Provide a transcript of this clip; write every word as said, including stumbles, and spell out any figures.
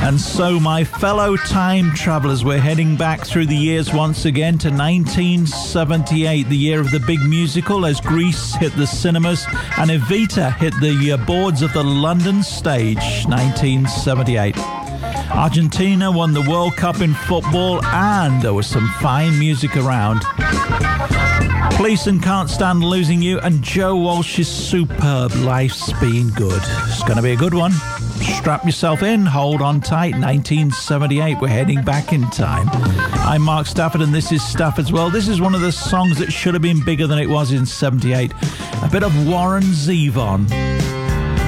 And so, my fellow time travellers, we're heading back through the years once again to nineteen seventy-eight, the year of the big musical, as Grease hit the cinemas and Evita hit the uh, boards of the London stage, nineteen seventy-eight. Argentina won the World Cup in football, and there was some fine music around. Police and Can't Stand Losing You, and Joe Walsh's superb Life's Been Good. It's going to be a good one. Strap yourself in, hold on tight. nineteen seventy-eight, we're heading back in time. I'm Mark Stafford, and this is Stafford's World. This is one of the songs that should have been bigger than it was in seventy-eight. A bit of Warren Zevon.